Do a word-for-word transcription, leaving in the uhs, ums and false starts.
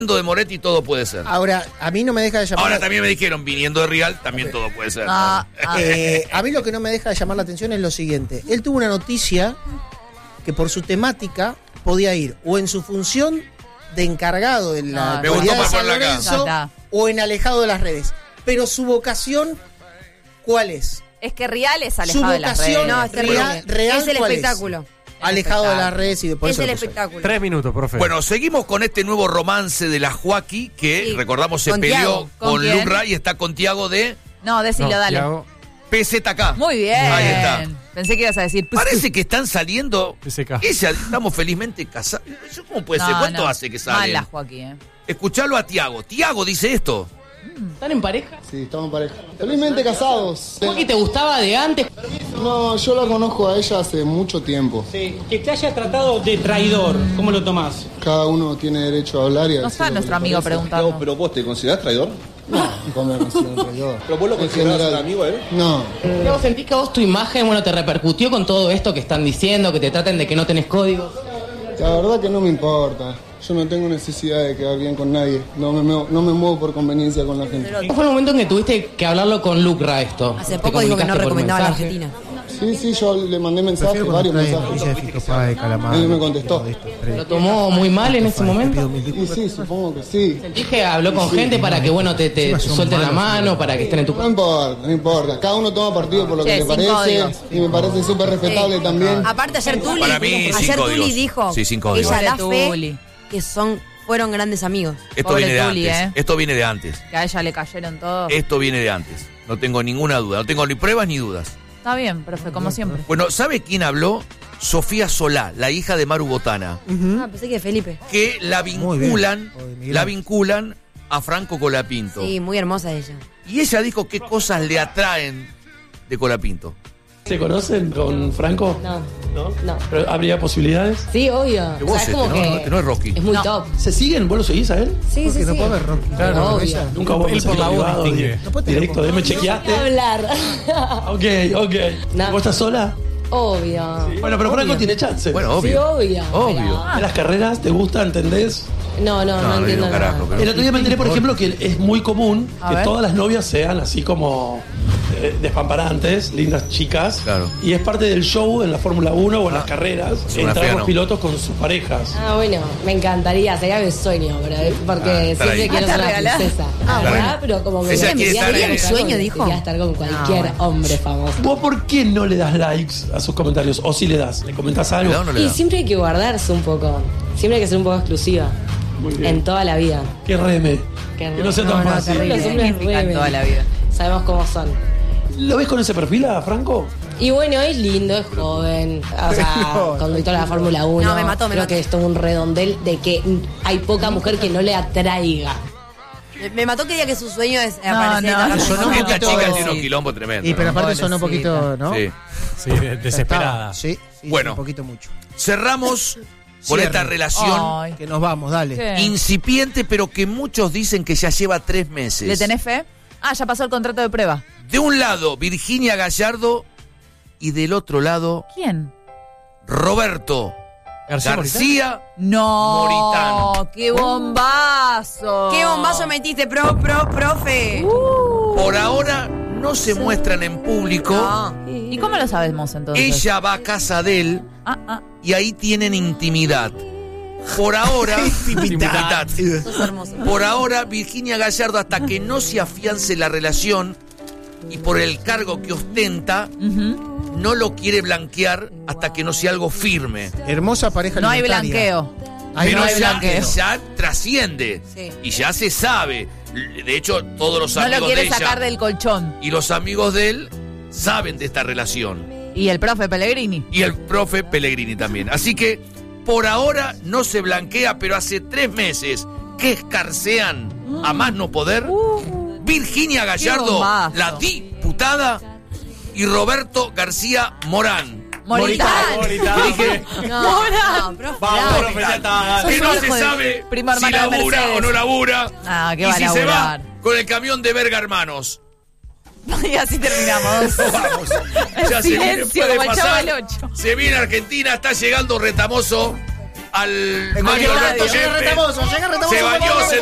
de Moretti todo puede ser. Ahora, a mí no me deja de llamar... Ahora también me dijeron, viniendo de Real, también okay. todo puede ser. Ah, ah. Eh, a mí lo que no me deja de llamar la atención es lo siguiente. Él tuvo una noticia que por su temática podía ir o en su función de encargado de la ah, comunidad de San Lorenzo o en alejado de las redes. Pero su vocación, ¿cuál es? Es que Real es alejado de las redes. Su vocación no, es real, real, es el espectáculo. Es? Alejado de las redes y después... Es el espectáculo. Tres minutos, profe. Bueno, seguimos con este nuevo romance de la Joaquí, que sí. recordamos se con peleó Thiago. con, con Lucra y está con Tiago de... No, decilo, no, dale. Thiago. P Z K. Muy bien. Ahí está. Pensé que ibas a decir... Parece que están saliendo... P Z K. Ella, estamos felizmente casados. ¿Cómo puede no, ser? ¿Cuánto no. hace que salen? Mala, Joaquín, eh. Escuchalo a Tiago. Tiago dice esto. ¿Están en pareja? Sí, estamos en pareja. Felizmente casados. ¿Joaquín te gustaba de antes? No, yo la conozco a ella hace mucho tiempo. Sí. Que te haya tratado de traidor, ¿cómo lo tomás? Cada uno tiene derecho a hablar y a No decir está lo nuestro que amigo parece. preguntando. No, pero vos te considerás traidor. No, ¿cómo me considero traidor? ¿Pero vos lo considerás un amigo, eh? No. ¿Vos sentís que vos tu imagen, bueno, te repercutió con todo esto que están diciendo, que te traten de que no tenés códigos? La verdad que no me importa. Yo no tengo necesidad de quedar bien con nadie. No me, muevo, no me muevo por conveniencia con la gente. ¿Cómo fue el momento en que tuviste que hablarlo con Lucra esto? Hace poco dijo que no recomendaba a la Argentina. Sí, sí, yo le mandé mensajes, varios mensajes. Él me contestó. ¿Lo tomó muy mal en ese momento? Y sí, supongo que sí. ¿Sentís que habló con sí, gente sí, para que, bueno, te, te suelten la mano, para que estén en tu... No importa, no importa. Cada uno toma partido por lo que sí, le parece. Códigos. Y me parece súper respetable sí. también. Aparte, ayer Tuli, para mí, ayer Tuli dijo sí, que ella da fe que son... fueron grandes amigos. Esto Pobre viene de Tuli, antes. ¿eh? Esto viene de antes. Que a ella le cayeron todos. Esto viene de antes. No tengo ninguna duda. No tengo ni pruebas ni dudas. Está bien, profe, como siempre. Bueno, ¿sabe quién habló? Sofía Solá, la hija de Maru Botana. Uh-huh. Ah, pensé que Felipe. Que la vinculan, la vinculan a Franco Colapinto. Sí, muy hermosa ella. Y ella dijo qué cosas le atraen de Colapinto. ¿Se conocen con Franco? No. ¿No? No. ¿Pero habría posibilidades? Sí, obvio. Que vos O sea, este, es como ¿no? que No, este no es Rocky. Es muy no. top. ¿Se siguen? ¿Vos lo seguís a él? Sí, sí, sí. no puede haber Rocky. Claro, obvio. Nunca vos Él por la voz distingue. Directo, ¿me chequeaste? hablar. Ok, ok. No. ¿Vos estás sola? Obvio. Sí. Bueno, pero Franco tiene chance. Bueno, obvio. Sí, obvio. Obvio. Pero... ¿Las carreras te gusta? ¿Entendés? No, no, no, No, no entiendo digo carajo, nada. pero- El otro día me enteré, por ejemplo, que es muy común A que ver. todas las novias sean así como eh, despamparantes, lindas chicas. Claro. Y es parte del show en la Fórmula uno o en Ah, las carreras, sí, una entrar fea, los ¿no? pilotos con sus parejas. Ah, bueno, me encantaría, sería mi sueño, pero porque Ah, estar siempre ahí. quiero Ah, ser está la regalada. princesa. Ah, ¿verdad? bueno. Pero como que Ella me quiere estar quería en- un sueño, dijo. Quería estar con cualquier bueno. hombre famoso. ¿Vos por qué no le das likes a sus comentarios? ¿O si le das? ¿Le comentás ¿Le algo? da o no le Y da? siempre hay que guardarse un poco. Siempre hay que ser un poco exclusiva. Muy bien. En toda la vida. Qué reme. Qué Que no sea re- tan no, no, fácil. terrible. Los hombres Significan re- toda la vida. Sabemos cómo son. ¿Lo ves con ese perfil a Franco? Y bueno, es lindo, es joven. O sea, conductor de la Fórmula uno. No, me mató, me Creo mató. que es todo un redondel de que hay poca mujer que no le atraiga. Me, me mató que diga que su sueño es No, aparecer en no, la no, Fórmula sonó un uno. Esta poquito- chica tiene sí. un quilombo tremendo. Y pero ¿no? aparte sonó un Pobrecita. poquito, ¿no? Sí. Sí, de- desesperada. Sí, sí, Bueno. un poquito mucho. Cerramos con Cierre. esta relación Ay, Que nos vamos, dale. ¿qué? incipiente, pero que muchos dicen que ya lleva tres meses. ¿Le tenés fe? Ah, ya pasó el contrato de prueba. De un lado, Virginia Gallardo, y del otro lado, ¿Quién? Roberto García García. No. Moritano. ¡Qué bombazo! ¿Qué bombazo metiste, pro, pro, profe? Por ahora no se muestran en público. No. ¿Y cómo lo sabemos entonces? Ella va a casa de él Ah, ah. y ahí tienen intimidad. Por ahora, intimidad. Sos hermoso. Por ahora, Virginia Gallardo, hasta que no se afiance la relación y por el cargo que ostenta, Ujú. no lo quiere blanquear hasta que no sea algo firme. Hermosa pareja No hay alimentaria. blanqueo. Ahí Pero no hay ya, blanqueo. ya trasciende Sí. y ya se sabe. De hecho, todos los No amigos lo de quiere ella sacar del colchón. y los amigos de él saben de esta relación. Y el profe Pellegrini. Y el profe Pellegrini también. Así que, por ahora no se blanquea, pero hace tres meses que escarcean a más no poder. Virginia Gallardo, bombazo. la diputada, y Roberto García Morán. Moritán. Moritán. Dije, No, no, profe. Vamos, no. profe, ya está. que Sos no hijo se de sabe primo si hermano de labura Mercedes. o no labura. Ah, ¿qué y va a si se va laburar? con el camión de Verga Hermanos. Y así terminamos. Vamos. Ya se viene, Silencio, puede como el Chavo pasar. del Ocho. Se viene Argentina, está llegando Retamoso. al En Mario cualquier Alberto momento llega Yepes. Retamoso, llega Retamoso, Se bañó, vamos, se